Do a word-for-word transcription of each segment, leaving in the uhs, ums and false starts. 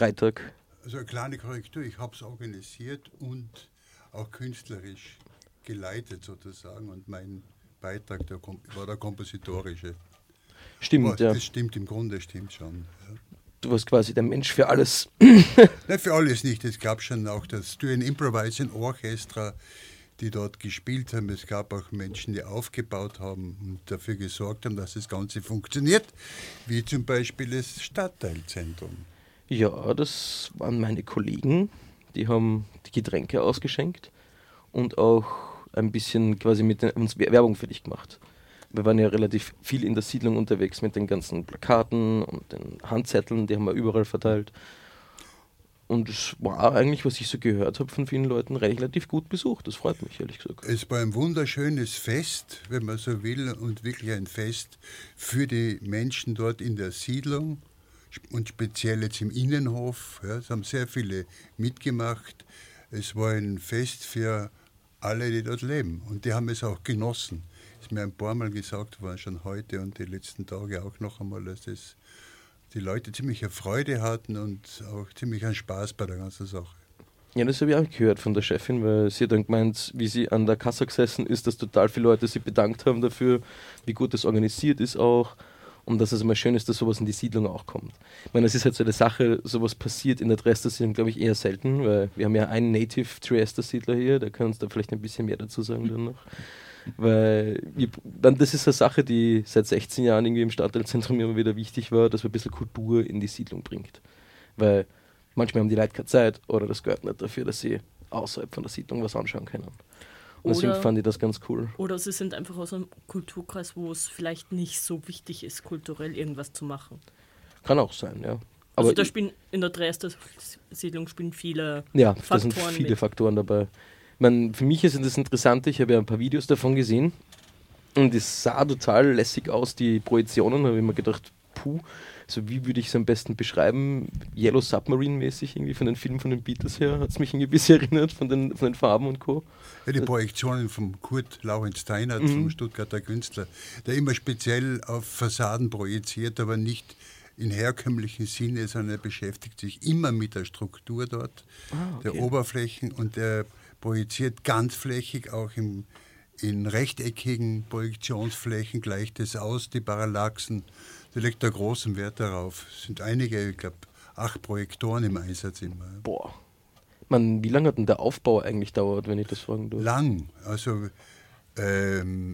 Freitag. Also eine kleine Korrektur, ich habe es organisiert und auch künstlerisch geleitet sozusagen und mein Beitrag der, war der kompositorische. Stimmt, Aber ja. es stimmt, im Grunde stimmt schon. Ja. Du warst quasi der Mensch für alles. Nein, für alles nicht. Es gab schon auch das Student Improvising Orchestra, die dort gespielt haben. Es gab auch Menschen, die aufgebaut haben und dafür gesorgt haben, dass das Ganze funktioniert, wie zum Beispiel das Stadtteilzentrum. Ja, das waren meine Kollegen, die haben die Getränke ausgeschenkt und auch ein bisschen quasi mit den, uns Werbung für dich gemacht. Wir waren ja relativ viel in der Siedlung unterwegs mit den ganzen Plakaten und den Handzetteln, die haben wir überall verteilt. Und es war eigentlich, was ich so gehört habe von vielen Leuten, relativ gut besucht. Das freut mich, ehrlich gesagt. Es war ein wunderschönes Fest, wenn man so will, und wirklich ein Fest für die Menschen dort in der Siedlung und speziell jetzt im Innenhof. Ja, es haben sehr viele mitgemacht. Es war ein Fest für alle, die dort leben. Und die haben es auch genossen. Es ist mir ein paar Mal gesagt worden, schon heute und die letzten Tage auch noch einmal, dass das die Leute ziemlich eine Freude hatten und auch ziemlich einen Spaß bei der ganzen Sache. Ja, das habe ich auch gehört von der Chefin, weil sie hat dann gemeint, wie sie an der Kasse gesessen ist, dass total viele Leute sich bedankt haben dafür, wie gut das organisiert ist auch und dass es immer schön ist, dass sowas in die Siedlung auch kommt. Ich meine, es ist halt so eine Sache, sowas passiert in der Triester-Siedlung, glaube ich, eher selten, weil wir haben ja einen Native Triester-Siedler hier, der kann uns da vielleicht ein bisschen mehr dazu sagen dann noch. Weil wir, dann, das ist eine Sache, die seit sechzehn Jahren irgendwie im Stadtteilzentrum immer wieder wichtig war, dass man ein bisschen Kultur in die Siedlung bringt. Weil manchmal haben die Leute keine Zeit oder das gehört nicht dafür, dass sie außerhalb von der Siedlung was anschauen können. Und deswegen fand ich das ganz cool. Oder sie sind einfach aus einem Kulturkreis, wo es vielleicht nicht so wichtig ist, kulturell irgendwas zu machen. Kann auch sein, ja. Aber also da ich, spielen in der Triester-Siedlung spielen viele ja, Faktoren da sind viele mit. Faktoren dabei. Ich meine, für mich ist das Interessante, ich habe ja ein paar Videos davon gesehen und es sah total lässig aus, die Projektionen, da habe ich mir gedacht, puh, so wie würde ich es am besten beschreiben, Yellow Submarine-mäßig irgendwie von den Filmen von den Beatles her, hat es mich irgendwie ein bisschen erinnert von den, von den Farben und Co. Ja, die Projektionen von Kurt Laurenz-Steinert, mhm. vom Stuttgarter Künstler, der immer speziell auf Fassaden projiziert, aber nicht in herkömmlichen Sinne, sondern er beschäftigt sich immer mit der Struktur dort, ah, okay. der Oberflächen, und er projiziert ganzflächig, auch im, in rechteckigen Projektionsflächen gleicht es aus, die Parallaxen. Da legt er großen Wert darauf. Es sind einige, ich glaube, acht Projektoren im Einsatz immer. Boah. Man, wie lange hat denn der Aufbau eigentlich dauert, wenn ich das fragen darf? Lang. Also, ähm,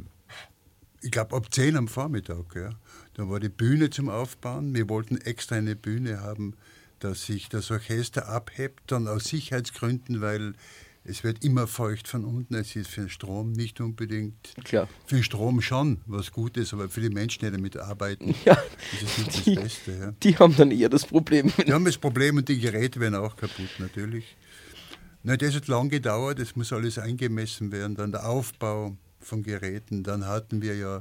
ich glaube, ab zehn am Vormittag. Ja. Da war die Bühne zum Aufbauen. Wir wollten extra eine Bühne haben, dass sich das Orchester abhebt, dann aus Sicherheitsgründen, weil es wird immer feucht von unten. Es ist für den Strom nicht unbedingt. Klar. Für den Strom schon was Gutes, aber für die Menschen, die damit arbeiten, ja, ist es nicht die, das Beste. Ja. Die haben dann eher das Problem. Die haben das Problem und die Geräte werden auch kaputt, natürlich. Na, das hat lang gedauert, es muss alles eingemessen werden. Dann der Aufbau von Geräten. Dann hatten wir ja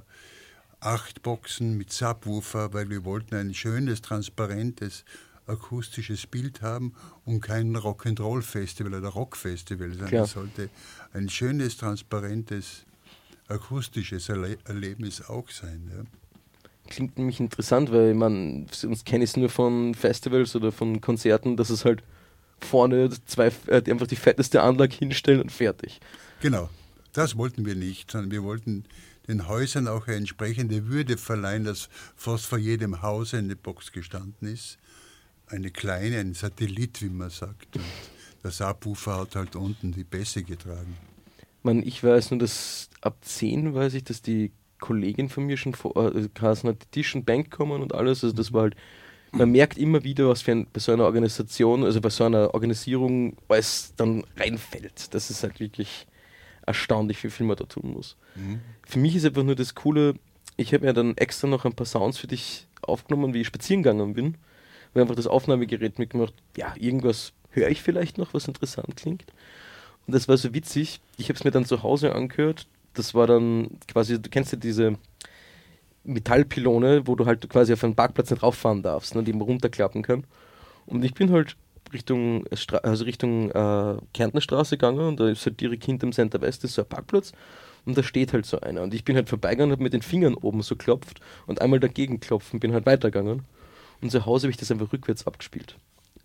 acht Boxen mit Subwoofer, weil wir wollten ein schönes, transparentes, akustisches Bild haben und kein Rock'n'Roll-Festival oder Rockfestival, sondern es sollte ein schönes, transparentes, akustisches Erle- Erlebnis auch sein. Ja. Klingt nämlich interessant, weil man, sonst kenne ich es nur von Festivals oder von Konzerten, dass es halt vorne zwei, äh, einfach die fetteste Anlage hinstellen und fertig. Genau, das wollten wir nicht, sondern wir wollten den Häusern auch eine entsprechende Würde verleihen, dass fast vor jedem Haus eine Box gestanden ist. Eine kleine, ein Satellit, wie man sagt. Und der Subwoofer hat halt unten die Bässe getragen. Man, ich weiß nur, dass ab zehn weiß ich, dass die Kollegin von mir schon vor, äh, hat Tisch und Bank kommen und alles. Also das war halt, man merkt immer wieder, was für ein, bei so einer Organisation, also bei so einer Organisierung alles dann reinfällt. Das ist halt wirklich erstaunlich, wie viel man da tun muss. Mhm. Für mich ist einfach nur das Coole, ich habe ja dann extra noch ein paar Sounds für dich aufgenommen, wie ich spazieren gegangen bin. Weil einfach das Aufnahmegerät mitgemacht, ja, irgendwas höre ich vielleicht noch, was interessant klingt. Und das war so witzig, ich habe es mir dann zu Hause angehört, das war dann quasi, du kennst ja diese Metallpylone, wo du halt quasi auf einen Parkplatz nicht rauffahren darfst, ne, die man runterklappen kann. Und ich bin halt Richtung, also Richtung äh, Kärntnerstraße gegangen und da ist halt direkt hinterm Center West ist so ein Parkplatz und da steht halt so einer. Und ich bin halt vorbeigegangen und habe mit den Fingern oben so klopft und einmal dagegen klopfen, bin halt weitergegangen. Und zu Hause habe ich das einfach rückwärts abgespielt.